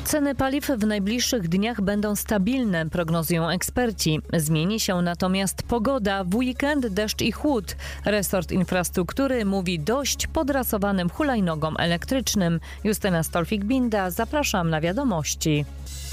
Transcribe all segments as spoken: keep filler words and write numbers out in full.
Ceny paliw w najbliższych dniach będą stabilne, prognozują eksperci. Zmieni się natomiast pogoda, w weekend deszcz i chłód. Resort Infrastruktury mówi dość podrasowanym hulajnogom elektrycznym. Justyna Stolfik-Binda, zapraszam na wiadomości.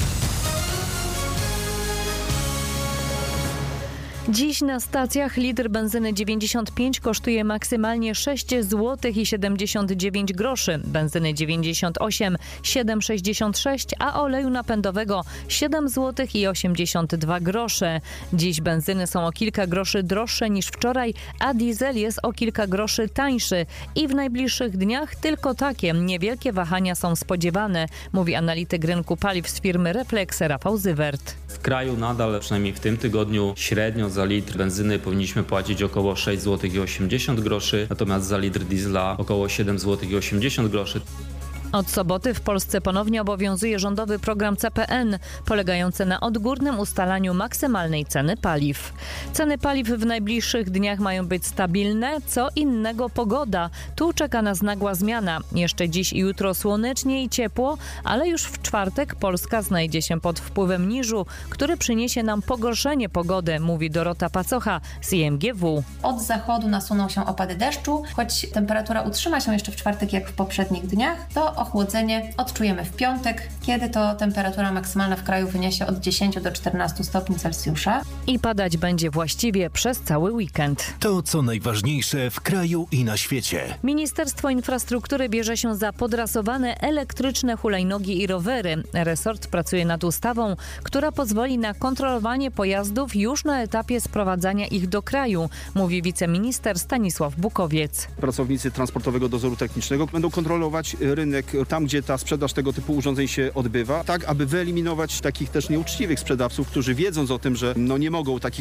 Dziś na stacjach litr benzyny dziewięćdziesiąt pięć kosztuje maksymalnie sześć złotych siedemdziesiąt dziewięć groszy, benzyny dziewięćdziesiąt osiem siedem sześćdziesiąt sześć, a oleju napędowego siedem złotych osiemdziesiąt dwa grosze. Dziś benzyny są o kilka groszy droższe niż wczoraj, a diesel jest o kilka groszy tańszy. I w najbliższych dniach tylko takie niewielkie wahania są spodziewane, mówi analityk rynku paliw z firmy Reflex Rafał Zywert. W kraju nadal, przynajmniej w tym tygodniu, średnio za litr benzyny powinniśmy płacić około sześć złotych osiemdziesiąt groszy, natomiast za litr diesla około siedem złotych osiemdziesiąt groszy. Od soboty w Polsce ponownie obowiązuje rządowy program C P N, polegający na odgórnym ustalaniu maksymalnej ceny paliw. Ceny paliw w najbliższych dniach mają być stabilne, co innego pogoda. Tu czeka nas nagła zmiana. Jeszcze dziś i jutro słonecznie i ciepło, ale już w czwartek Polska znajdzie się pod wpływem niżu, który przyniesie nam pogorszenie pogody, mówi Dorota Pacocha z I M G W. Od zachodu nasuną się opady deszczu, choć temperatura utrzyma się jeszcze w czwartek jak w poprzednich dniach, to ochłodzenie odczujemy w piątek, kiedy to temperatura maksymalna w kraju wyniesie od dziesięciu do czternastu stopni Celsjusza. I padać będzie właściwie przez cały weekend. To co najważniejsze w kraju i na świecie. Ministerstwo Infrastruktury bierze się za podrasowane elektryczne hulajnogi i rowery. Resort pracuje nad ustawą, która pozwoli na kontrolowanie pojazdów już na etapie sprowadzania ich do kraju, mówi wiceminister Stanisław Bukowiec. Pracownicy Transportowego Dozoru Technicznego będą kontrolować rynek tam, gdzie ta sprzedaż tego typu urządzeń się odbywa, tak aby wyeliminować takich też nieuczciwych sprzedawców, którzy wiedząc o tym, że no nie mogą takich